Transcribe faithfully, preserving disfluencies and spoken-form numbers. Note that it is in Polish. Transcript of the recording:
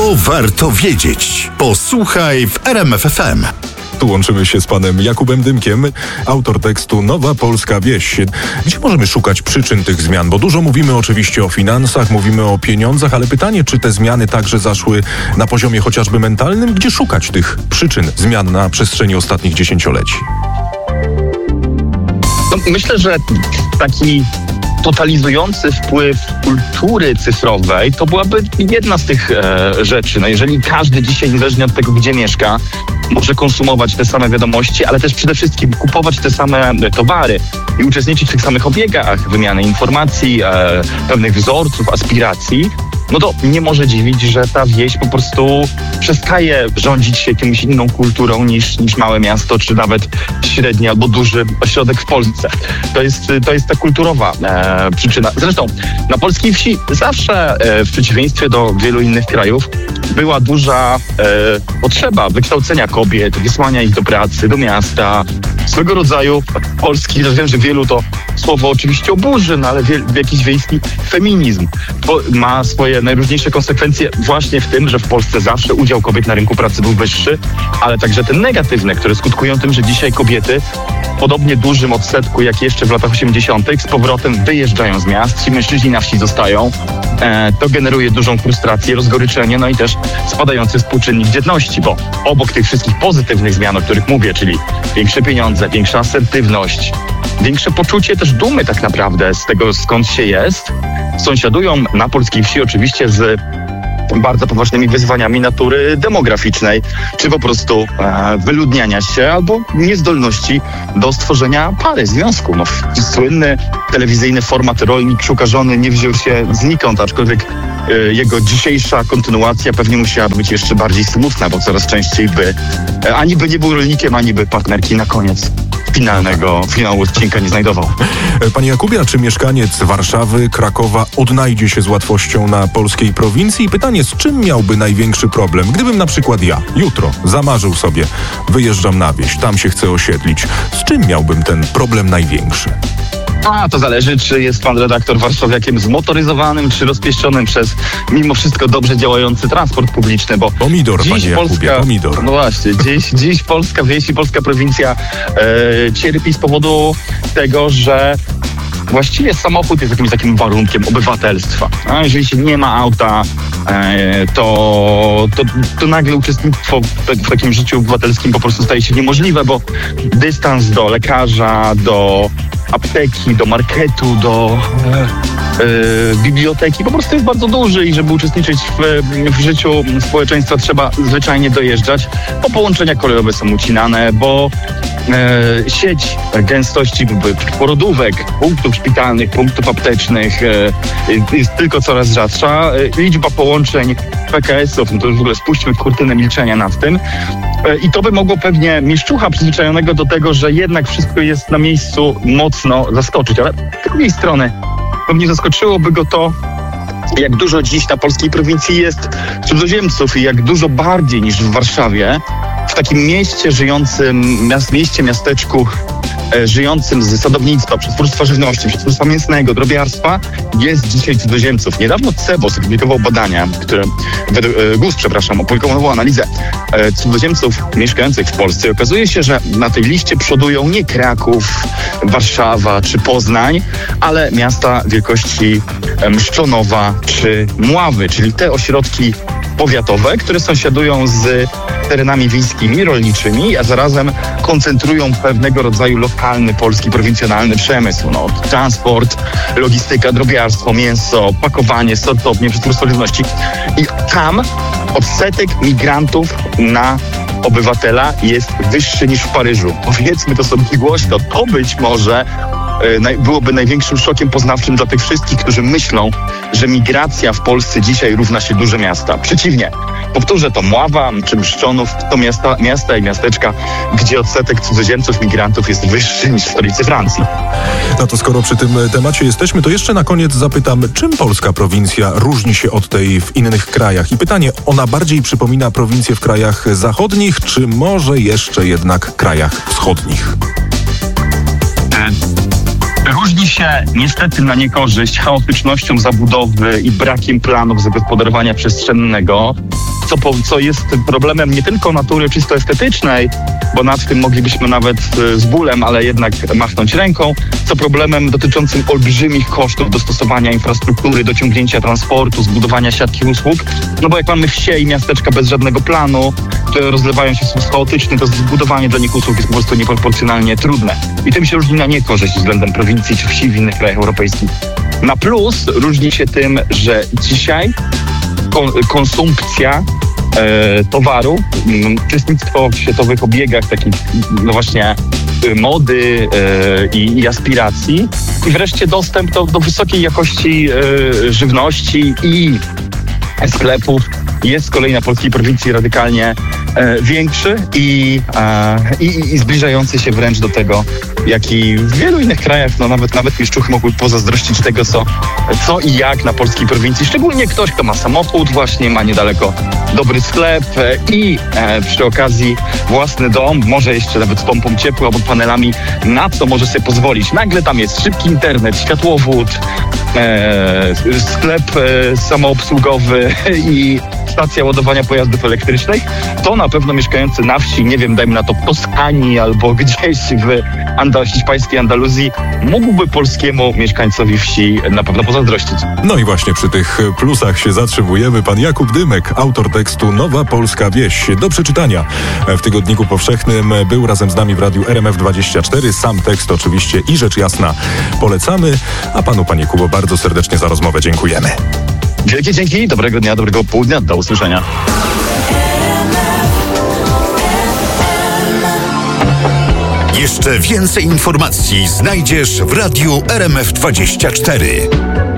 To warto wiedzieć. Posłuchaj w R M F F M. Tu łączymy się z panem Jakubem Dymkiem, autor tekstu Nowa Polska Wieś. Gdzie możemy szukać przyczyn tych zmian? Bo dużo mówimy oczywiście o finansach, mówimy o pieniądzach, ale pytanie, czy te zmiany także zaszły na poziomie chociażby mentalnym? Gdzie szukać tych przyczyn zmian na przestrzeni ostatnich dziesięcioleci? No, myślę, że taki totalizujący wpływ kultury cyfrowej to byłaby jedna z tych e, rzeczy. No jeżeli każdy dzisiaj, niezależnie od tego, gdzie mieszka, może konsumować te same wiadomości, ale też przede wszystkim kupować te same towary i uczestniczyć w tych samych obiegach wymiany informacji, e, pewnych wzorców, aspiracji, no to nie może dziwić, że ta wieś po prostu przestaje rządzić się jakąś inną kulturą niż, niż małe miasto, czy nawet średni albo duży ośrodek w Polsce. To jest, to jest ta kulturowa e, przyczyna. Zresztą na polskiej wsi zawsze e, w przeciwieństwie do wielu innych krajów była duża e, potrzeba wykształcenia kobiet, wysłania ich do pracy, do miasta. Swego rodzaju polski, ja wiem, że wielu to słowo oczywiście oburzy, no ale wie, jakiś wiejski feminizm bo ma swoje najróżniejsze konsekwencje właśnie w tym, że w Polsce zawsze udział kobiet na rynku pracy był wyższy, ale także te negatywne, które skutkują tym, że dzisiaj kobiety w podobnie dużym odsetku jak jeszcze w latach osiemdziesiątych z powrotem wyjeżdżają z miast, ci mężczyźni na wsi zostają. E, to generuje dużą frustrację, rozgoryczenie, no i też spadający współczynnik dzietności, bo obok tych wszystkich pozytywnych zmian, o których mówię, czyli większe pieniądze, większa asertywność, większe poczucie też dumy tak naprawdę z tego, skąd się jest, sąsiadują na polskiej wsi oczywiście z bardzo poważnymi wyzwaniami natury demograficznej, czy po prostu e, wyludniania się albo niezdolności do stworzenia pary, związku. No, słynny telewizyjny format Rolnik szuka żony nie wziął się znikąd, aczkolwiek e, jego dzisiejsza kontynuacja pewnie musiała być jeszcze bardziej smutna, bo coraz częściej by e, ani by nie był rolnikiem, ani by partnerki na koniec finalnego, finału odcinka nie znajdował. Panie Jakubie, a czy mieszkaniec Warszawy, Krakowa odnajdzie się z łatwością na polskiej prowincji? I pytanie, z czym miałby największy problem? Gdybym na przykład ja jutro zamarzył sobie, wyjeżdżam na wieś, tam się chcę osiedlić. Z czym miałbym ten problem największy? A, to zależy, czy jest pan redaktor warszawiakiem zmotoryzowanym, czy rozpieszczonym przez mimo wszystko dobrze działający transport publiczny, bo Pomidor, dziś panie Jakubie, Polska, pomidor. No właśnie, dziś, dziś polska wieś i polska prowincja e, cierpi z powodu tego, że właściwie samochód jest jakimś takim warunkiem obywatelstwa. A jeżeli się nie ma auta, e, to, to, to nagle uczestnictwo w, w takim życiu obywatelskim po prostu staje się niemożliwe, bo dystans do lekarza, do apteki, do marketu, do e, biblioteki po prostu jest bardzo duży i żeby uczestniczyć w, w życiu społeczeństwa trzeba zwyczajnie dojeżdżać, bo połączenia kolejowe są ucinane, bo e, sieć gęstości porodówek, punktów szpitalnych, punktów aptecznych e, jest tylko coraz rzadsza. E, liczba połączeń P K S-ów, no to już w ogóle spuśćmy kurtynę milczenia nad tym. I to by mogło pewnie mieszczucha przyzwyczajonego do tego, że jednak wszystko jest na miejscu, mocno zaskoczyć. Ale z drugiej strony pewnie zaskoczyłoby go to, jak dużo dziś na polskiej prowincji jest cudzoziemców i jak dużo bardziej niż w Warszawie, w takim mieście żyjącym, miast, mieście, miasteczku e, żyjącym z sadownictwa, przetwórstwa żywności, przetwórstwa mięsnego, drobiarstwa, jest dzisiaj cudzoziemców. Niedawno C E B O S opublikował badania, które, e, GUS, przepraszam, opublikował analizę e, cudzoziemców mieszkających w Polsce. I okazuje się, że na tej liście przodują nie Kraków, Warszawa czy Poznań, ale miasta wielkości e, Mszczonowa czy Mławy, czyli te ośrodki powiatowe, które sąsiadują z terenami wiejskimi, rolniczymi, a zarazem koncentrują pewnego rodzaju lokalny, polski, prowincjonalny przemysł. No, transport, logistyka, drobiarstwo, mięso, pakowanie, sortownie, przetwórstwo żywności. I tam odsetek migrantów na obywatela jest wyższy niż w Paryżu. Powiedzmy to sobie głośno, to być może byłoby największym szokiem poznawczym dla tych wszystkich, którzy myślą, że migracja w Polsce dzisiaj równa się duże miasta. Przeciwnie. Powtórzę to, Mława czy Mszczonów to miasta, miasta i miasteczka, gdzie odsetek cudzoziemców, migrantów jest wyższy niż w stolicy Francji. No to skoro przy tym temacie jesteśmy, to jeszcze na koniec zapytam, czym polska prowincja różni się od tej w innych krajach? I pytanie, ona bardziej przypomina prowincję w krajach zachodnich, czy może jeszcze jednak krajach wschodnich? Różni się niestety na niekorzyść chaotycznością zabudowy i brakiem planów zagospodarowania przestrzennego. co, po, co jest problemem nie tylko natury czysto estetycznej, bo nad tym moglibyśmy nawet z bólem, ale jednak machnąć ręką, co problemem dotyczącym olbrzymich kosztów dostosowania infrastruktury, dociągnięcia transportu, zbudowania siatki usług. No bo jak mamy wsie i miasteczka bez żadnego planu, które rozlewają się w sposób chaotyczny, to zbudowanie dla nich usług jest po prostu nieproporcjonalnie trudne. I tym się różni na niekorzyść względem prowincji czy wsi w innych krajach europejskich. Na plus różni się tym, że dzisiaj kon- konsumpcja e, towaru, m, uczestnictwo w światowych obiegach takich, no właśnie, y, mody e, i, i aspiracji i wreszcie dostęp do, do wysokiej jakości e, żywności i sklepów jest z kolei na polskiej prowincji radykalnie e, większy i, e, i, i zbliżający się wręcz do tego, jaki w wielu innych krajach, no nawet nawet mieszczuchy mogły pozazdrościć tego, co, co i jak na polskiej prowincji. Szczególnie ktoś, kto ma samochód, właśnie ma niedaleko dobry sklep e, i e, przy okazji własny dom, może jeszcze nawet z pompą ciepła albo panelami, na co może sobie pozwolić. Nagle tam jest szybki internet, światłowód, e, sklep e, samoobsługowy i stacja ładowania pojazdów elektrycznych, to na pewno mieszkający na wsi, nie wiem, dajmy na to w Toskanii albo gdzieś w Andal- hiszpańskiej Andaluzji, mógłby polskiemu mieszkańcowi wsi na pewno pozazdrościć. No i właśnie przy tych plusach się zatrzymujemy. Pan Jakub Dymek, autor tekstu Nowa Polska Wieś. Do przeczytania w Tygodniku Powszechnym. Był razem z nami w Radiu R M F dwadzieścia cztery. Sam tekst oczywiście i rzecz jasna polecamy. A panu, panie Kubo, bardzo serdecznie za rozmowę dziękujemy. Wielkie dzięki, dobrego dnia, dobrego południa, do usłyszenia. Jeszcze więcej informacji znajdziesz w Radiu R M F dwadzieścia cztery.